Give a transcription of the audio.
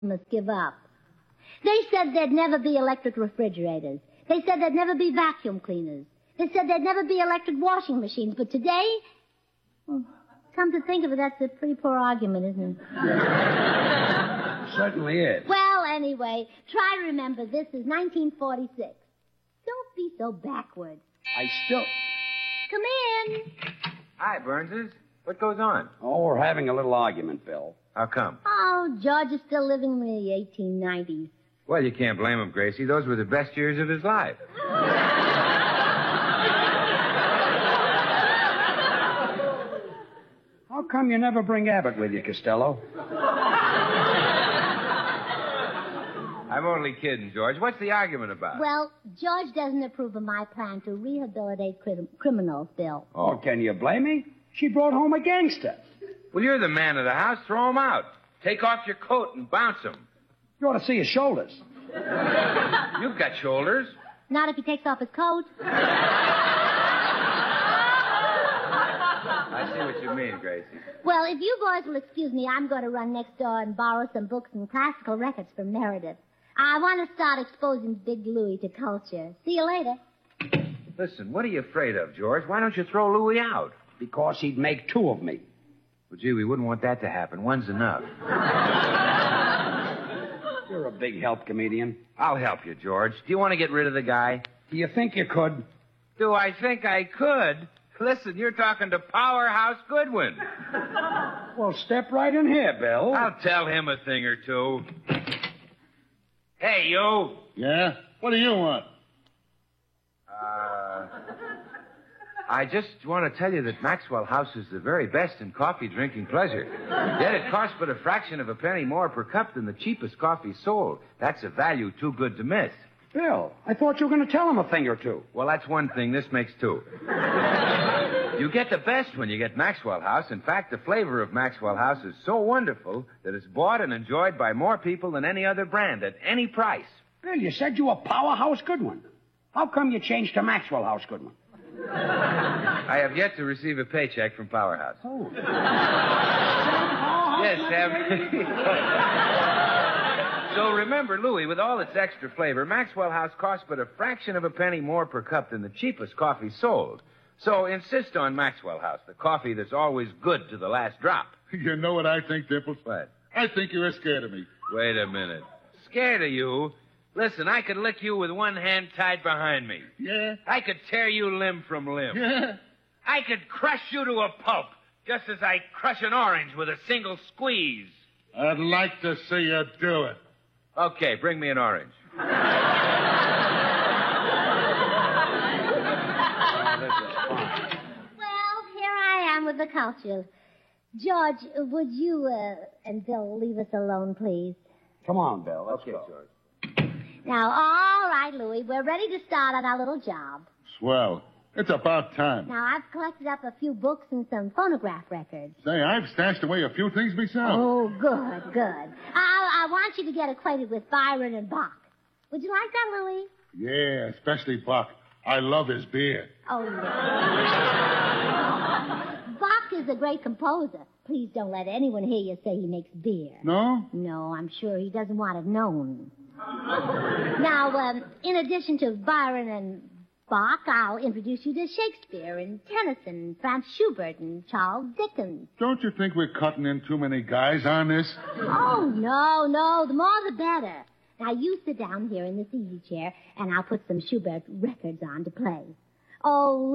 must give up. They said there'd never be electric refrigerators. They said there'd never be vacuum cleaners. They said there'd never be electric washing machines. But today, well, come to think of it, that's a pretty poor argument, isn't it? Certainly is. Well, anyway, try to remember this is 1946. Don't be so backward. Come in. Hi, Burnses. What goes on? Oh, we're having a little argument, Bill. How come? Oh, George is still living in the 1890s. Well, you can't blame him, Gracie. Those were the best years of his life. How come you never bring Abbott with you, Costello? I'm only kidding, George. What's the argument about? Well, George doesn't approve of my plan to rehabilitate criminals, Bill. Oh, can you blame me? She brought home a gangster. Well, you're the man of the house. Throw him out. Take off your coat and bounce him. You ought to see his shoulders. You've got shoulders. Not if he takes off his coat. I see what you mean, Gracie. Well, if you boys will excuse me, I'm going to run next door and borrow some books and classical records from Meredith. I want to start exposing Big Louie to culture. See you later. Listen, what are you afraid of, George? Why don't you throw Louie out? Because he'd make two of me. Well, gee, we wouldn't want that to happen. One's enough. You're a big help, comedian. I'll help you, George. Do you want to get rid of the guy? Do you think you could? Do I think I could? Listen, you're talking to Powerhouse Goodwin. Well, step right in here, Bill. I'll tell him a thing or two. Hey, you. Yeah? What do you want? I just want to tell you that Maxwell House is the very best in coffee drinking pleasure. Yet it costs but a fraction of a penny more per cup than the cheapest coffee sold. That's a value too good to miss. Bill, I thought you were going to tell him a thing or two. Well, that's one thing. This makes two. You get the best when you get Maxwell House. In fact, the flavor of Maxwell House is so wonderful that it's bought and enjoyed by more people than any other brand at any price. Bill, you said you were Powerhouse Goodwin. How come you changed to Maxwell House Goodwin? I have yet to receive a paycheck from Powerhouse. Oh. Yes, Sam. So remember, Louie, with all its extra flavor, Maxwell House costs but a fraction of a penny more per cup than the cheapest coffee sold. So insist on Maxwell House, the coffee that's always good to the last drop. You know what I think, Dimples? What? I think you're scared of me. Wait a minute. Scared of you? Listen, I could lick you with one hand tied behind me. Yeah? I could tear you limb from limb. Yeah? I could crush you to a pulp, just as I crush an orange with a single squeeze. I'd like to see you do it. Okay, bring me an orange. Well, here I am with the culture. George, would you and Bill leave us alone, please? Come on, Bill. Let's Okay, go. George. Now, all right, Louie, we're ready to start on our little job. Swell. It's about time. Now, I've collected up a few books and some phonograph records. Say, I've stashed away a few things myself. Oh, good, good. I want you to get acquainted with Byron and Bach. Would you like that, Louie? Yeah, especially Buck. I love his beer. Oh, no. Bach is a great composer. Please don't let anyone hear you say he makes beer. No? No, I'm sure he doesn't want it known. Now, in addition to Byron and Bach, I'll introduce you to Shakespeare and Tennyson, Franz Schubert and Charles Dickens. Don't you think we're cutting in too many guys on this? Oh, no. The more the better. Now, you sit down here in this easy chair, and I'll put some Schubert records on to play. Oh,